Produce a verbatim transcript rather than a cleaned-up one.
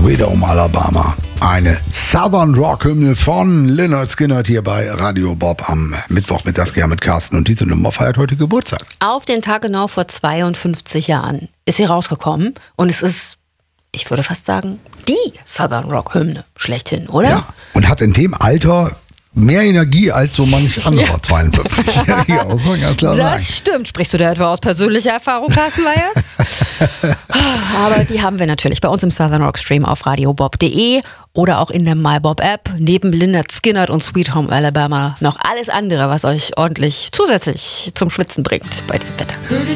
Sweet Home Alabama. Eine Southern Rock Hymne von Lynyrd Skynyrd hier bei Radio Bob am Mittwoch mittags mit Carsten. Und diese Nummer feiert heute Geburtstag. Auf den Tag genau vor zweiundfünfzig Jahren ist sie rausgekommen. Und es ist, ich würde fast sagen, die Southern Rock Hymne schlechthin, oder? Ja, und hat in dem Alter mehr Energie als so manch anderer ja. zweiundfünfzigjähriger, muss man ganz klar sagen. Das stimmt. Sprichst du da etwa aus persönlicher Erfahrung, Carsten Weyers? Aber die haben wir natürlich bei uns im Southern Rock Stream auf radio bob punkt de oder auch in der MyBob-App. Neben Lynyrd Skynyrd und Sweet Home Alabama noch alles andere, was euch ordentlich zusätzlich zum Schwitzen bringt bei diesem Wetter.